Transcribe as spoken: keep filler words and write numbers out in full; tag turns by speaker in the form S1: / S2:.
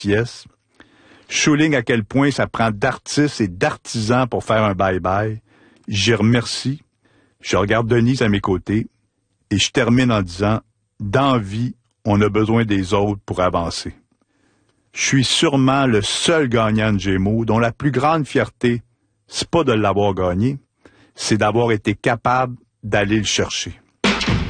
S1: Yes. Je souligne à quel point ça prend d'artistes et d'artisans pour faire un bye-bye. J'y remercie. Je regarde Denise à mes côtés et je termine en disant, dans la vie, on a besoin des autres pour avancer. Je suis sûrement le seul gagnant de Gémeaux dont la plus grande fierté, c'est pas de l'avoir gagné, c'est d'avoir été capable d'aller le chercher.